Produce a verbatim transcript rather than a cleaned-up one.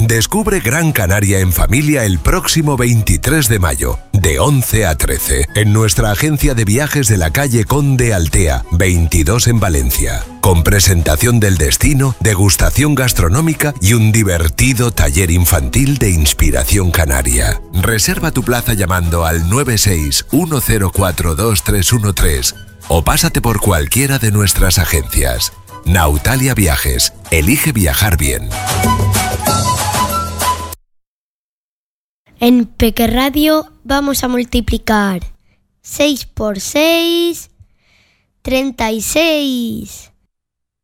Descubre Gran Canaria en familia el próximo veintitrés de mayo, de once a trece, en nuestra agencia de viajes de la calle Conde Altea, veintidós en Valencia. Con presentación del destino, degustación gastronómica y un divertido taller infantil de inspiración canaria. Reserva tu plaza llamando al nueve seis uno cero cuatro dos tres uno tres o pásate por cualquiera de nuestras agencias. Nautalia Viajes. Elige viajar bien. En Peque Radio vamos a multiplicar seis por seis, treinta y seis.